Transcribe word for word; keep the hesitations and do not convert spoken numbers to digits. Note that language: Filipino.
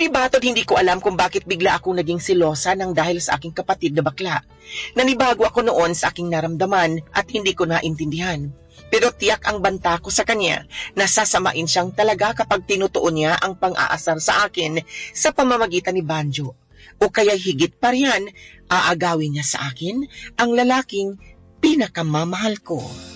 Malibatod hindi ko alam kung bakit bigla akong naging selosa nang dahil sa aking kapatid na bakla. Nanibago ako noon sa aking naramdaman at hindi ko naintindihan. Pero tiyak ang banta ko sa kanya na sasamain siyang talaga kapag tinutuon niya ang pang-aasar sa akin sa pamamagitan ni Banjo. O kaya higit pa riyan, aagawin niya sa akin ang lalaking pinakamamahal ko.